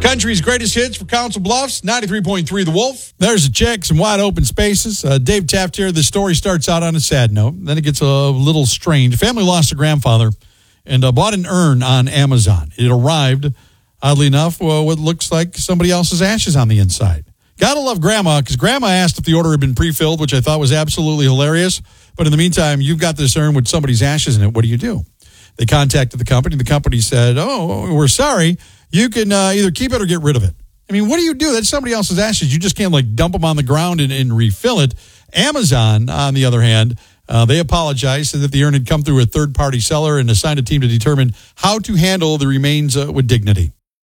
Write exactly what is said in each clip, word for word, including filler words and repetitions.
Country's greatest hits for Council Bluffs, ninety-three point three The Wolf. There's a check, some wide open spaces. Uh, Dave Taft here. The story starts out on a sad note. Then it gets a little strange. A family lost a grandfather and uh, bought an urn on Amazon. It arrived, oddly enough, well, what looks like somebody else's ashes on the inside. Gotta love Grandma, because Grandma asked if the order had been pre-filled, which I thought was absolutely hilarious. But in the meantime, you've got this urn with somebody's ashes in it. What do you do? They contacted the company. The company said, oh, we're sorry. You can uh, either keep it or get rid of it. I mean, what do you do? That's somebody else's ashes. You just can't, like, dump them on the ground and, and refill it. Amazon, on the other hand, uh, they apologized, said that the urn had come through a third-party seller and assigned a team to determine how to handle the remains uh, with dignity.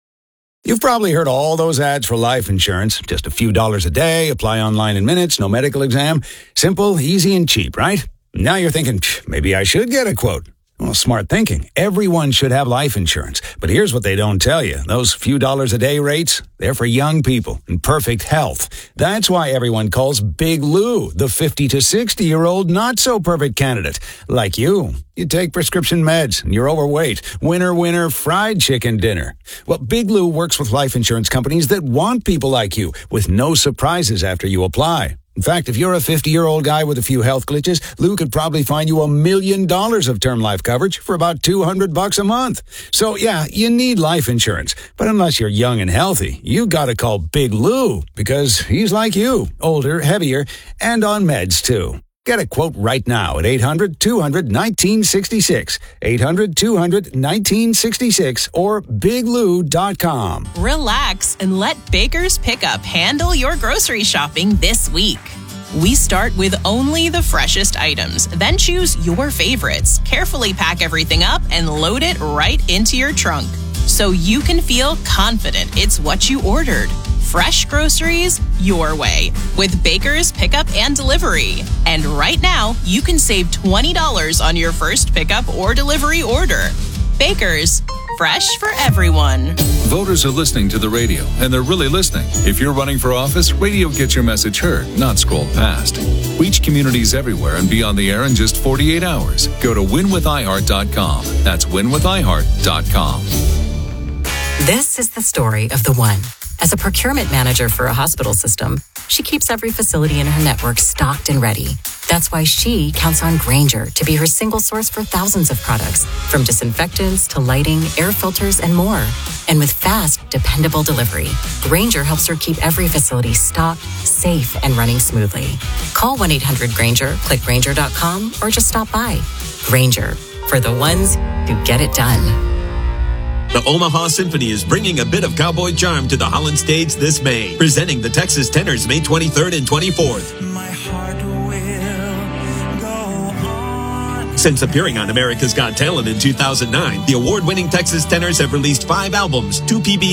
You've probably heard all those ads for life insurance. Just a few dollars a day, apply online in minutes, no medical exam. Simple, easy, and cheap, right? Now you're thinking, maybe I should get a quote. Well, smart thinking. Everyone should have life insurance. But here's what they don't tell you. Those few dollars a day rates, they're for young people in perfect health. That's why everyone calls Big Lou the fifty to sixty-year-old not-so-perfect candidate. Like you. You take prescription meds and you're overweight. Winner, winner, fried chicken dinner. Well, Big Lou works with life insurance companies that want people like you with no surprises after you apply. In fact, if you're a fifty-year-old guy with a few health glitches, Lou could probably find you a million dollars of term life coverage for about two hundred bucks a month. So, yeah, you need life insurance. But unless you're young and healthy, you gotta call Big Lou, because he's like you, older, heavier, and on meds, too. Get a quote right now at eight hundred two hundred nineteen sixty-six, eight hundred two hundred nineteen sixty-six, or big lou dot com. Relax and let Baker's Pickup handle your grocery shopping this week. We start with only the freshest items, then choose your favorites, carefully pack everything up, and load it right into your trunk, so you can feel confident it's what you ordered. Fresh groceries your way with Baker's Pickup and Delivery. And right now, you can save twenty dollars on your first pickup or delivery order. Baker's, fresh for everyone. Voters are listening to the radio, and they're really listening. If you're running for office, radio gets your message heard, not scrolled past. Reach communities everywhere and be on the air in just forty-eight hours. Go to win with i heart dot com. That's win with i heart dot com. This is the story of the one. As a procurement manager for a hospital system, she keeps every facility in her network stocked and ready. That's why she counts on Grainger to be her single source for thousands of products, from disinfectants to lighting, air filters, and more. And with fast, dependable delivery, Grainger helps her keep every facility stocked, safe, and running smoothly. Call one eight hundred Grainger, click Grainger dot com, or just stop by. Grainger, for the ones who get it done. The Omaha Symphony is bringing a bit of cowboy charm to the Holland stage this May, presenting the Texas Tenors May twenty-third and twenty-fourth. My heart will go on. Since appearing on America's Got Talent in two thousand nine, the award-winning Texas Tenors have released five albums, two P B